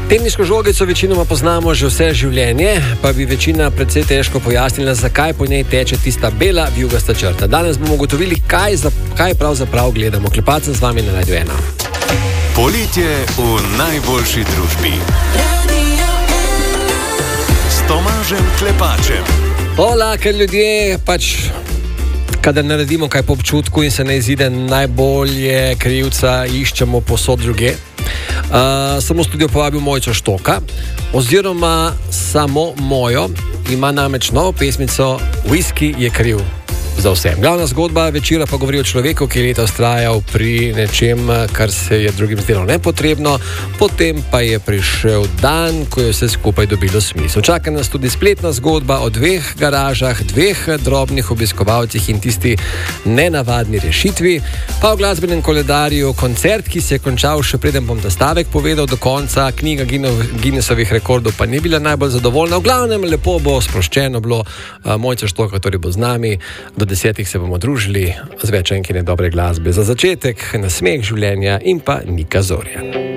Teniško žogico večinoma poznamo že vse življenje, pa bi večina precej težko pojasnila, zakaj po njej teče tista bela vijugasta črta. Danes bomo ugotovili, kaj pravzaprav gledamo. Klepacem z vami na Radiu 1. Poletje v najboljši družbi. S Tomažem Klepačem. Hola, ker ljudje kadar naredimo kaj po občutku in se ne izide najbolje, krivca iščemo posod druge. Sem v studio povabil Mojco Štoka, oziroma samo mojo, ima namreč novo pesmico Whisky je kriv za vse. Glavna zgodba večera pa govori o človeku, ki je leta vztrajal pri nečem, kar se je drugim zdelo nepotrebno, potem pa je prišel dan, ko je vse skupaj dobilo smisel. Čaka nas tudi spletna zgodba o dveh garažah, dveh drobnih obiskovalcih in tisti nenavadni rešitvi, pa v glasbenem koledarju koncert, ki se je končal še preden bom ta stavek povedal do konca, knjiga Guinnessovih rekordov pa ni bila najbolj zadovoljna. V glavnem lepo bo, sproščeno bilo, Mojca Štoka, ktorý bo z nami. Do 10 se bomo družili z več enkine dobre glasbe. Za začetek nasmeh življenja in pa Nika Zorja.